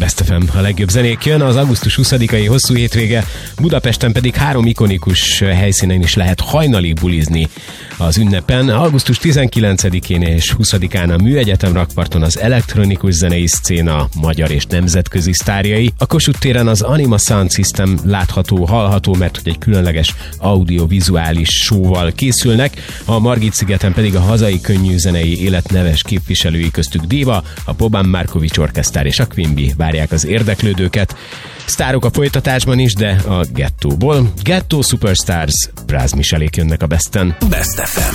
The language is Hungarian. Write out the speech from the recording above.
Best FM, a legjobb zenék jön, az augusztus 20-ai hosszú hétvége, Budapesten pedig 3 ikonikus helyszínen is lehet hajnalig bulizni az ünnepen. Augusztus 19-én és 20-án a Műegyetem rakparton az elektronikus zenei szcéna magyar és nemzetközi sztárjai. A Kossuth téren az Anima Sound System látható, hallható, mert hogy egy különleges audiovizuális show-val készülnek. A Margit-szigeten pedig a hazai könnyűzenei élet neves képviselői, köztük Diva, a Boban Markovics Orkesztár és a Quimby várják az érdeklődőket. Sztárok a folytatásban is, de a gettóból. Ghetto Superstars, Bráz Michelék jönnek a Besten. Best FM.